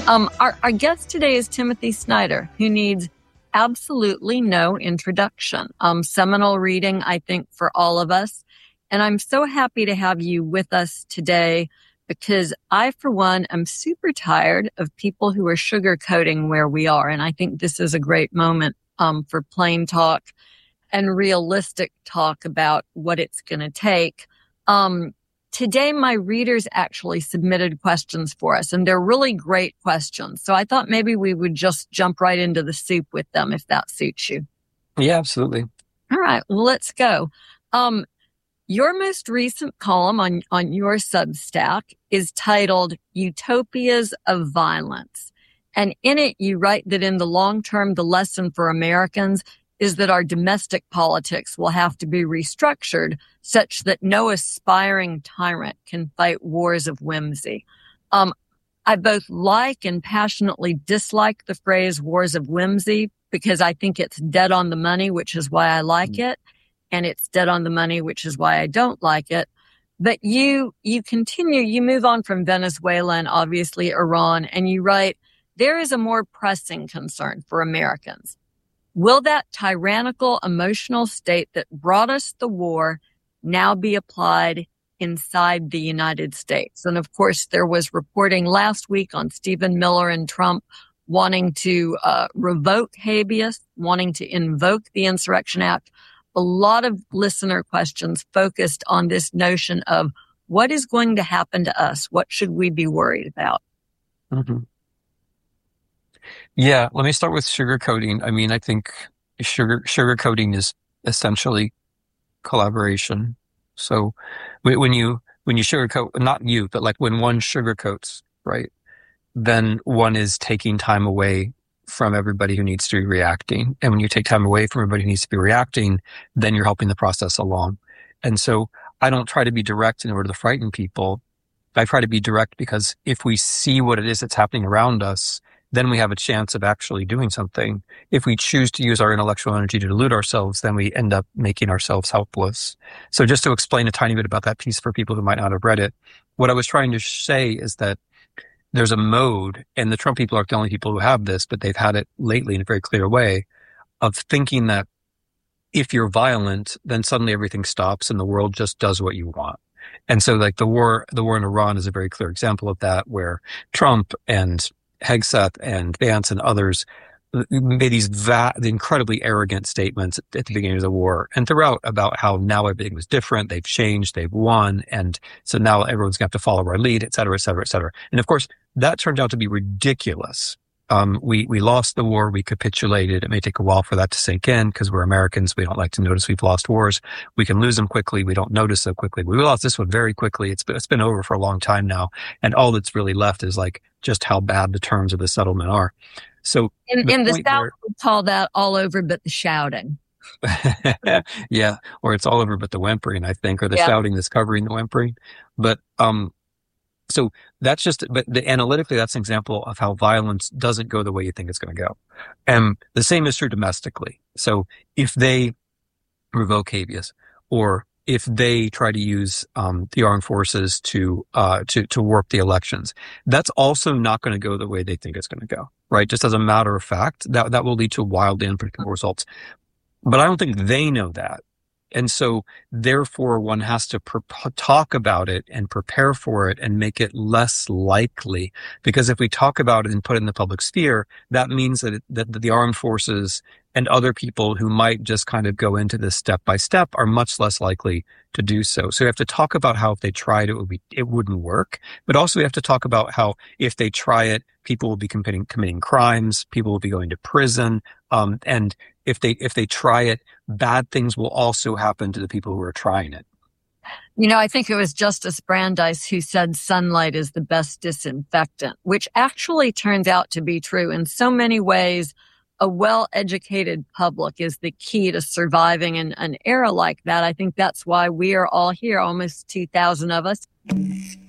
Our guest today is Timothy Snyder, who needs absolutely no introduction. Seminal reading, I think, for all of us. And I'm so happy to have you with us today because I, for one, am super tired of people who are sugarcoating where we are. And I think this is a great moment for plain talk and realistic talk about what it's going to take. Today, my readers actually submitted questions for us, and they're really great questions. So I thought maybe we would just jump right into the soup with them, if that suits you. Yeah, absolutely. All right, well, let's go. Your most recent column on your Substack is titled Utopias of Violence. And in it, you write that in the long term, the lesson for Americans is that our domestic politics will have to be restructured such that no aspiring tyrant can fight wars of whimsy. I both like and passionately dislike the phrase wars of whimsy because I think it's dead on the money, which is why I like it. And it's dead on the money, which is why I don't like it. But you continue, you move on from Venezuela and obviously Iran, and you write, there is a more pressing concern for Americans. Will that tyrannical emotional state that brought us the war now be applied inside the United States? And of course, there was reporting last week on Stephen Miller and Trump wanting to revoke habeas, wanting to invoke the Insurrection Act. A lot of listener questions focused on this notion of what is going to happen to us? What should we be worried about? Mm-hmm. Yeah, let me start with sugarcoating. I mean, I think sugarcoating is essentially collaboration. So when you sugarcoat, not you, but like when one sugarcoats, right, then one is taking time away from everybody who needs to be reacting. And when you take time away from everybody who needs to be reacting, then you're helping the process along. And so I don't try to be direct in order to frighten people. I try to be direct because if we see what it is that's happening around us, then we have a chance of actually doing something. If we choose to use our intellectual energy to delude ourselves, then we end up making ourselves helpless. So just to explain a tiny bit about that piece for people who might not have read it, what I was trying to say is that there's a mode, and the Trump people aren't the only people who have this, but they've had it lately in a very clear way, of thinking that if you're violent, then suddenly everything stops and the world just does what you want. And so like the war in Iran is a very clear example of that, where Trump and Hegseth and Vance and others made these incredibly arrogant statements at the beginning of the war and throughout about how now everything was different, they've changed, they've won, and so now everyone's going to have to follow our lead, et cetera, et cetera, et cetera. And of course, that turned out to be ridiculous. We lost the war, we capitulated. It may take a while for that to sink in because we're Americans. We don't like to notice we've lost wars. We can lose them quickly. We don't notice so quickly. We lost this one very quickly. It's been over for a long time now. And all that's really left is like just how bad the terms of the settlement are. So in the South, we call that all over but the shouting. Yeah. Or it's all over but the whimpering, I think, or the shouting that's covering the whimpering. But, so that's but analytically, that's an example of how violence doesn't go the way you think it's going to go. And the same is true domestically. So if they revoke habeas, or if they try to use the armed forces to warp the elections, that's also not going to go the way they think it's going to go, right? Just as a matter of fact, that will lead to wildly unpredictable results. But I don't think they know that. And so therefore one has to talk about it and prepare for it and make it less likely. Because if we talk about it and put it in the public sphere, that means that the armed forces and other people who might just kind of go into this step by step are much less likely to do so. So we have to talk about how if they tried it wouldn't work. But also we have to talk about how if they try it, people will be committing crimes, people will be going to prison, and if they try it, bad things will also happen to the people who are trying it. You know, I think it was Justice Brandeis who said sunlight is the best disinfectant, which actually turns out to be true. In so many ways, a well-educated public is the key to surviving in an era like that. I think that's why we are all here, almost 2,000 of us.